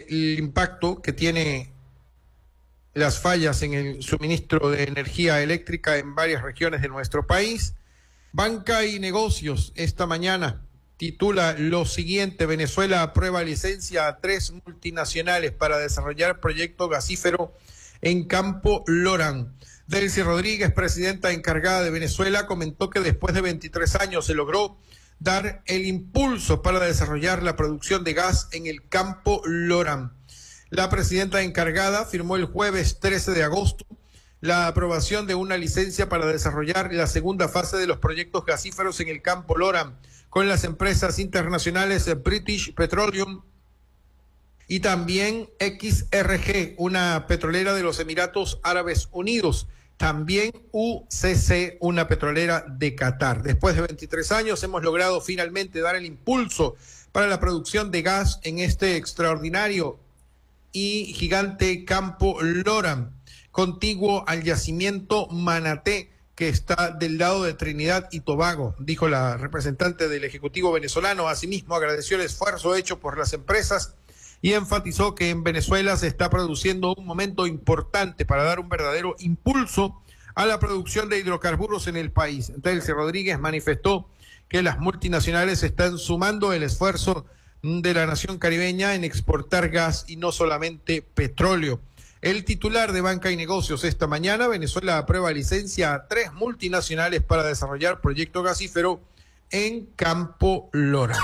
el impacto que tiene las fallas en el suministro de energía eléctrica en varias regiones de nuestro país. Banca y Negocios esta mañana titula lo siguiente: Venezuela aprueba licencia a 3 multinacionales para desarrollar proyecto gasífero en Campo Lorán. Delcy Rodríguez, presidenta encargada de Venezuela, comentó que después de 23 años se logró dar el impulso para desarrollar la producción de gas en el Campo Lorán. La presidenta encargada firmó el jueves 13 de agosto la aprobación de una licencia para desarrollar la segunda fase de los proyectos gasíferos en el Campo Lorán con las empresas internacionales British Petroleum y también XRG, una petrolera de los Emiratos Árabes Unidos, también UCC, una petrolera de Qatar. Después de 23 años hemos logrado finalmente dar el impulso para la producción de gas en este extraordinario y gigante Campo Lorán, contiguo al yacimiento Manaté, que está del lado de Trinidad y Tobago, dijo la representante del Ejecutivo venezolano. Asimismo, agradeció el esfuerzo hecho por las empresas y enfatizó que en Venezuela se está produciendo un momento importante para dar un verdadero impulso a la producción de hidrocarburos en el país. Delcy Rodríguez manifestó que las multinacionales están sumando el esfuerzo de la nación caribeña en exportar gas y no solamente petróleo. El titular de Banca y Negocios esta mañana: Venezuela aprueba licencia a 3 multinacionales para desarrollar proyecto gasífero en Campo Lorán.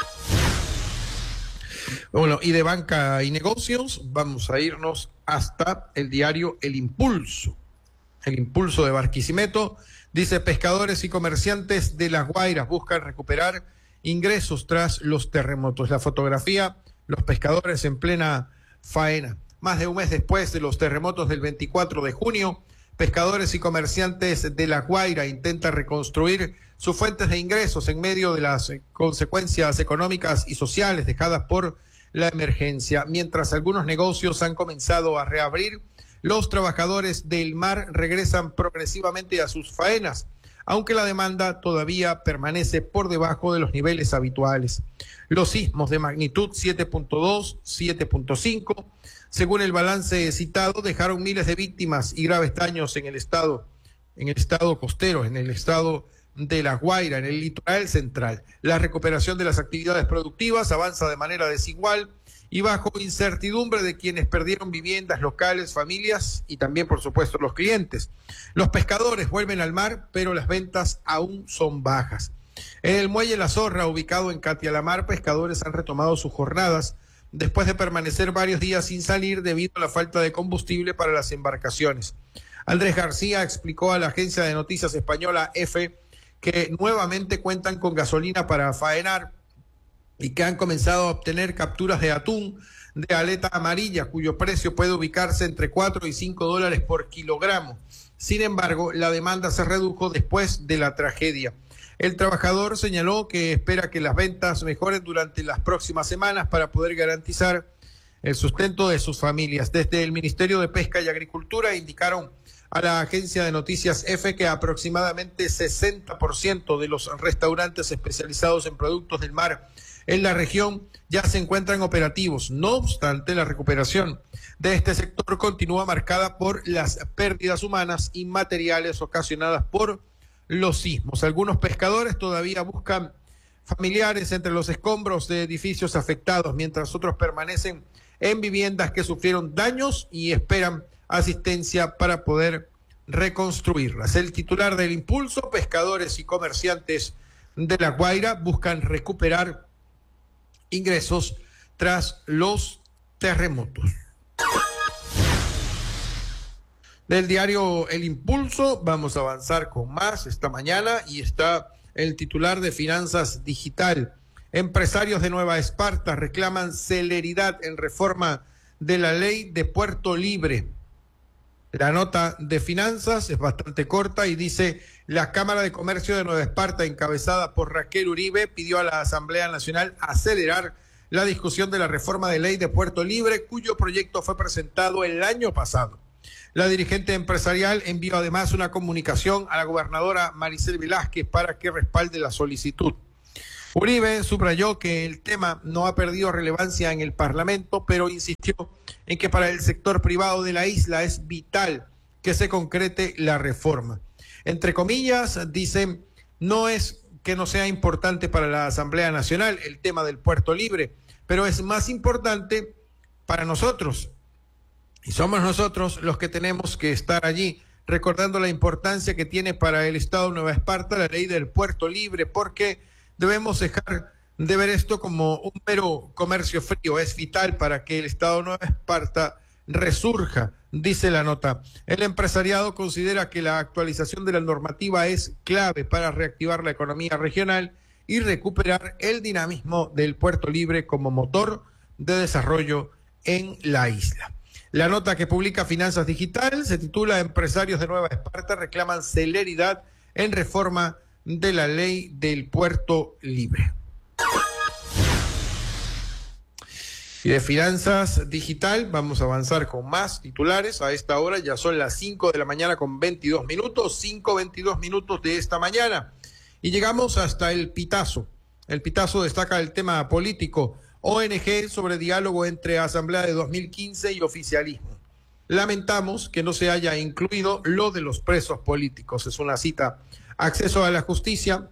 Bueno, y de Banca y Negocios vamos a irnos hasta el diario El Impulso. El Impulso de Barquisimeto dice: pescadores y comerciantes de Las Guairas buscan recuperar ingresos tras los terremotos. La fotografía: los pescadores en plena faena. Más de un mes después de los terremotos del 24 de junio, pescadores y comerciantes de La Guaira intentan reconstruir sus fuentes de ingresos en medio de las consecuencias económicas y sociales dejadas por la emergencia. Mientras algunos negocios han comenzado a reabrir, los trabajadores del mar regresan progresivamente a sus faenas, aunque la demanda todavía permanece por debajo de los niveles habituales. Los sismos de magnitud 7.2, 7.5, según el balance citado, dejaron miles de víctimas y graves daños en el estado costero, en el estado de La Guaira, en el litoral central. La recuperación de las actividades productivas avanza de manera desigual y bajo incertidumbre de quienes perdieron viviendas, locales, familias y también, por supuesto, los clientes. Los pescadores vuelven al mar, pero las ventas aún son bajas. En el muelle La Zorra, ubicado en Catialamar, pescadores han retomado sus jornadas después de permanecer varios días sin salir debido a la falta de combustible para las embarcaciones. Andrés García explicó a la agencia de noticias española EFE que nuevamente cuentan con gasolina para faenar y que han comenzado a obtener capturas de atún de aleta amarilla, cuyo precio puede ubicarse entre 4 y 5 dólares por kilogramo. Sin embargo, la demanda se redujo después de la tragedia. El trabajador señaló que espera que las ventas mejoren durante las próximas semanas para poder garantizar el sustento de sus familias. Desde el Ministerio de Pesca y Agricultura indicaron a la agencia de noticias EFE que aproximadamente 60% de los restaurantes especializados en productos del mar en la región ya se encuentran operativos. No obstante, la recuperación de este sector continúa marcada por las pérdidas humanas y materiales ocasionadas por los sismos. Algunos pescadores todavía buscan familiares entre los escombros de edificios afectados, mientras otros permanecen en viviendas que sufrieron daños y esperan asistencia para poder reconstruirlas. El titular del Impulso: pescadores y comerciantes de La Guaira buscan recuperar ingresos tras los terremotos. Del diario El Impulso vamos a avanzar con más esta mañana y está el titular de Finanzas Digital. Empresarios de Nueva Esparta reclaman celeridad en reforma de la ley de Puerto Libre. La nota de Finanzas es bastante corta y dice: la Cámara de Comercio de Nueva Esparta, encabezada por Raquel Uribe, pidió a la Asamblea Nacional acelerar la discusión de la reforma de ley de Puerto Libre, cuyo proyecto fue presentado el año pasado. La dirigente empresarial envió además una comunicación a la gobernadora Maricel Velázquez para que respalde la solicitud. Uribe subrayó que el tema no ha perdido relevancia en el Parlamento, pero insistió en que para el sector privado de la isla es vital que se concrete la reforma. Entre comillas, dice, no es que no sea importante para la Asamblea Nacional el tema del puerto libre, pero es más importante para nosotros. Y somos nosotros los que tenemos que estar allí, recordando la importancia que tiene para el Estado de Nueva Esparta la ley del puerto libre, porque debemos dejar de ver esto como un mero comercio frío. Es vital para que el Estado de Nueva Esparta resurja, dice la nota. El empresariado considera que la actualización de la normativa es clave para reactivar la economía regional y recuperar el dinamismo del puerto libre como motor de desarrollo en la isla. La nota que publica Finanzas Digital se titula Empresarios de Nueva Esparta reclaman celeridad en reforma de la ley del puerto libre. Y de Finanzas Digital vamos a avanzar con más titulares. A esta hora ya son las 5 de la mañana con 22 minutos, 5:22 minutos de esta mañana. Y llegamos hasta el Pitazo. El Pitazo destaca el tema político. ONG sobre diálogo entre Asamblea de 2015 y oficialismo. Lamentamos que no se haya incluido lo de los presos políticos. Es una cita. Acceso a la justicia.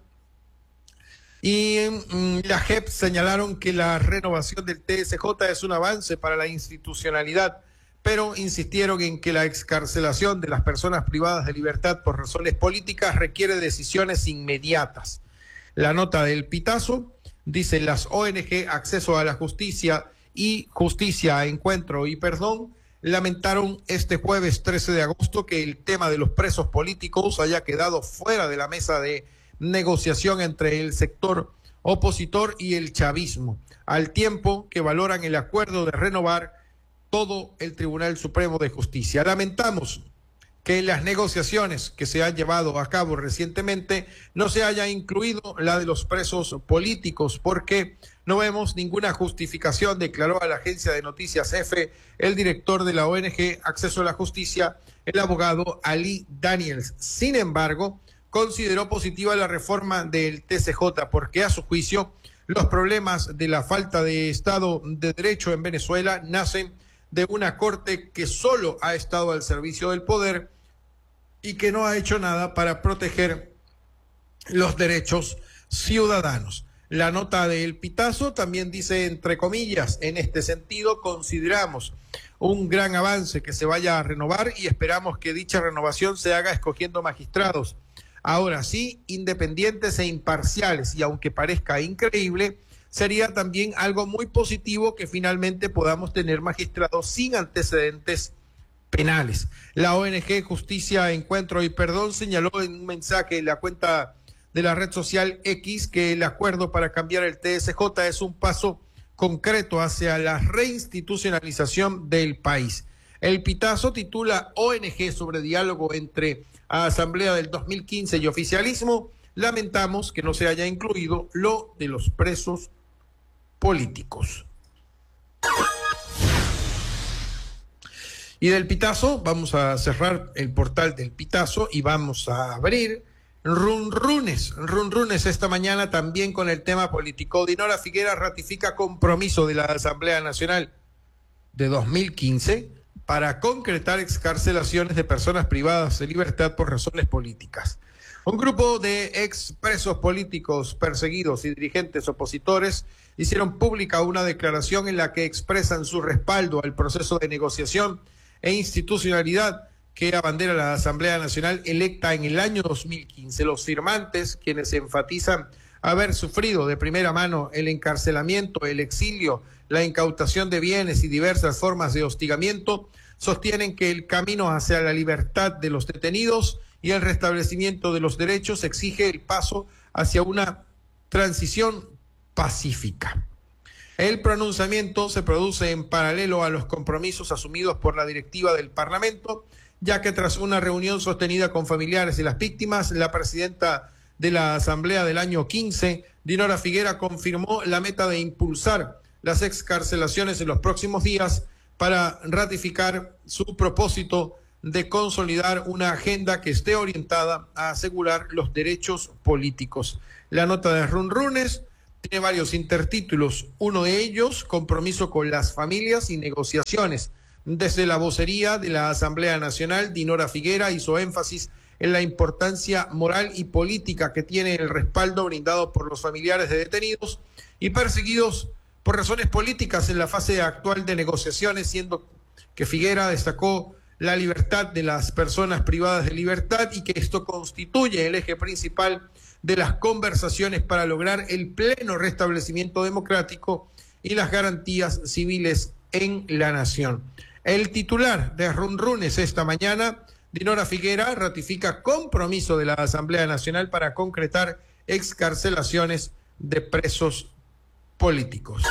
Y la JEP señalaron que la renovación del TSJ es un avance para la institucionalidad, pero insistieron en que la excarcelación de las personas privadas de libertad por razones políticas requiere decisiones inmediatas. La nota del Pitazo dice: las ONG Acceso a la Justicia y Justicia, Encuentro y Perdón lamentaron este jueves 13 de agosto que el tema de los presos políticos haya quedado fuera de la mesa de negociación entre el sector opositor y el chavismo, al tiempo que valoran el acuerdo de renovar todo el Tribunal Supremo de Justicia. Lamentamos que en las negociaciones que se han llevado a cabo recientemente no se haya incluido la de los presos políticos, porque no vemos ninguna justificación, declaró a la agencia de noticias EFE el director de la ONG Acceso a la Justicia, el abogado Ali Daniels. Sin embargo, consideró positiva la reforma del TCJ porque, a su juicio, los problemas de la falta de Estado de Derecho en Venezuela nacen de una corte que solo ha estado al servicio del poder y que no ha hecho nada para proteger los derechos ciudadanos. La nota del Pitazo también dice, entre comillas, en este sentido consideramos un gran avance que se vaya a renovar y esperamos que dicha renovación se haga escogiendo magistrados, ahora sí, independientes e imparciales, y aunque parezca increíble, sería también algo muy positivo que finalmente podamos tener magistrados sin antecedentes penales. La ONG Justicia, Encuentro y Perdón señaló en un mensaje en la cuenta de la red social X que el acuerdo para cambiar el TSJ es un paso concreto hacia la reinstitucionalización del país. El Pitazo titula ONG sobre diálogo entre Asamblea del 2015 y oficialismo. Lamentamos que no se haya incluido lo de los presos políticos. Y del Pitazo vamos a cerrar el portal del Pitazo y vamos a abrir Runrunes esta mañana también con el tema político. Dinora Figuera ratifica compromiso de la Asamblea Nacional de 2015 para concretar excarcelaciones de personas privadas de libertad por razones políticas. Un grupo de expresos políticos perseguidos y dirigentes opositores hicieron pública una declaración en la que expresan su respaldo al proceso de negociación e institucionalidad que abandera la Asamblea Nacional electa en el año 2015. Los firmantes, quienes enfatizan haber sufrido de primera mano el encarcelamiento, el exilio, la incautación de bienes y diversas formas de hostigamiento, sostienen que el camino hacia la libertad de los detenidos y el restablecimiento de los derechos exige el paso hacia una transición pacífica. El pronunciamiento se produce en paralelo a los compromisos asumidos por la directiva del Parlamento, ya que tras una reunión sostenida con familiares de las víctimas, la presidenta de la Asamblea del año 15, Dinora Figuera, confirmó la meta de impulsar las excarcelaciones en los próximos días para ratificar su propósito de consolidar una agenda que esté orientada a asegurar los derechos políticos. La nota de Runrunes tiene varios intertítulos. Uno de ellos, compromiso con las familias y negociaciones. Desde la vocería de la Asamblea Nacional, Dinora Figuera hizo énfasis en la importancia moral y política que tiene el respaldo brindado por los familiares de detenidos y perseguidos por razones políticas en la fase actual de negociaciones, siendo que Figuera destacó la libertad de las personas privadas de libertad y que esto constituye el eje principal de las conversaciones para lograr el pleno restablecimiento democrático y las garantías civiles en la nación. El titular de Runrunes esta mañana, Dinora Figuera, ratifica compromiso de la Asamblea Nacional para concretar excarcelaciones de presos políticos.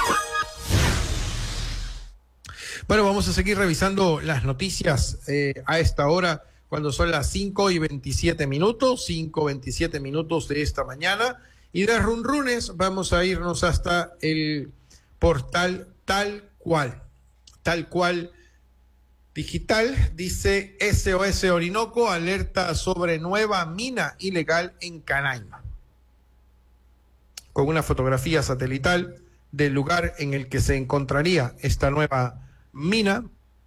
Bueno, vamos a seguir revisando las noticias a esta hora, cuando son las 5:27, 5:27 de esta mañana. Y de Runrunes vamos a irnos hasta el portal Tal Cual Digital. Dice: SOS Orinoco alerta sobre nueva mina ilegal en Canaima. Con una fotografía satelital del lugar en el que se encontraría esta nueva mina.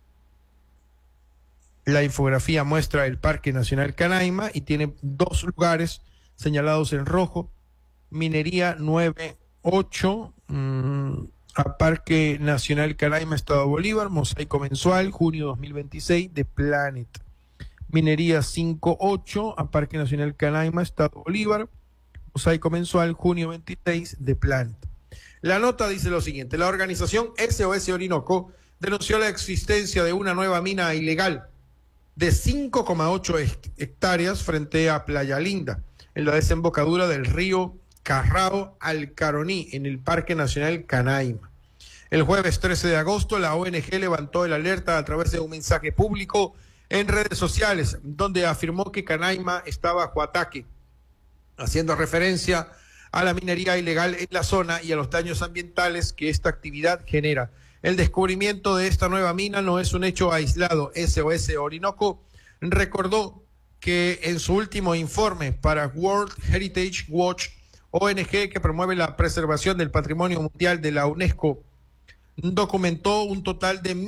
La infografía muestra el Parque Nacional Canaima y tiene dos lugares señalados en rojo: Minería 98, a Parque Nacional Canaima, Estado Bolívar, mosaico mensual, junio 2026, de Planet. Minería 58, a Parque Nacional Canaima, Estado Bolívar, mosaico mensual, junio 26, de Planet. La nota dice lo siguiente: la organización SOS Orinoco denunció la existencia de una nueva mina ilegal de 5,8 hectáreas frente a Playa Linda, en la desembocadura del río Carrao al Caroní, en el Parque Nacional Canaima. El jueves 13 de agosto, la ONG levantó el alerta a través de un mensaje público en redes sociales, donde afirmó que Canaima está bajo ataque, haciendo referencia a la minería ilegal en la zona y a los daños ambientales que esta actividad genera. El descubrimiento de esta nueva mina no es un hecho aislado. SOS Orinoco recordó que en su último informe para World Heritage Watch, ONG que promueve la preservación del patrimonio mundial de la UNESCO, documentó un total de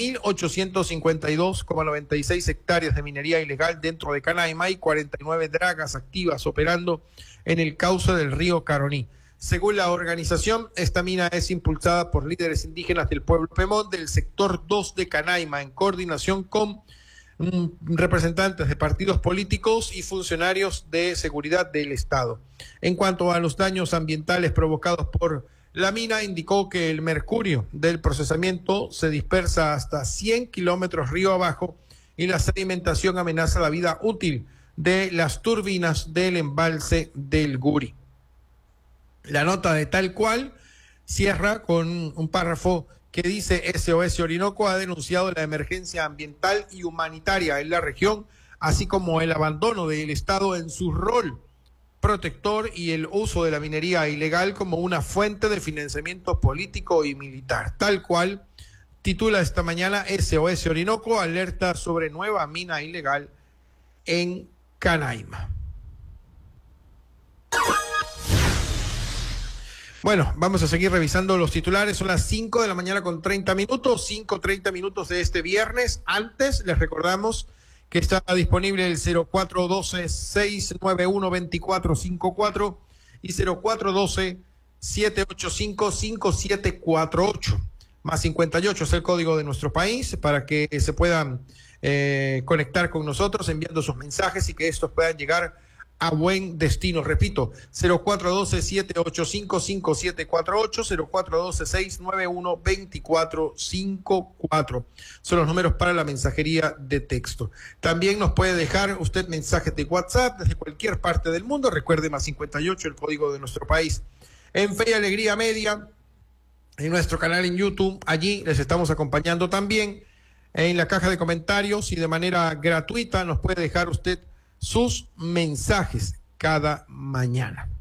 1.852,96 hectáreas de minería ilegal dentro de Canaima y 49 dragas activas operando en el cauce del río Caroní. Según la organización, esta mina es impulsada por líderes indígenas del pueblo Pemón del sector 2 de Canaima, en coordinación con representantes de partidos políticos y funcionarios de seguridad del Estado. En cuanto a los daños ambientales provocados por la mina, indicó que el mercurio del procesamiento se dispersa hasta 100 kilómetros río abajo y la sedimentación amenaza la vida útil de las turbinas del embalse del Guri. La nota de Tal Cual cierra con un párrafo que dice: SOS Orinoco ha denunciado la emergencia ambiental y humanitaria en la región, así como el abandono del Estado en su rol protector y el uso de la minería ilegal como una fuente de financiamiento político y militar. Tal Cual titula esta mañana: SOS Orinoco alerta sobre nueva mina ilegal en Canaima. Bueno, vamos a seguir revisando los titulares. Son las 5:30 de este viernes. Antes, les recordamos que está disponible el 0412-691-2454 y 0412-785-5748. Más 58 es el código de nuestro país para que se puedan conectar con nosotros enviando sus mensajes y que estos puedan llegar a buen destino. Repito, 0412-785-5748, 0412-691-2454. Son los números para la mensajería de texto. También nos puede dejar usted mensajes de WhatsApp desde cualquier parte del mundo. Recuerde, más 58, el código de nuestro país. En Fe y Alegría Media, en nuestro canal en YouTube, allí les estamos acompañando también. En la caja de comentarios y de manera gratuita nos puede dejar usted sus mensajes cada mañana.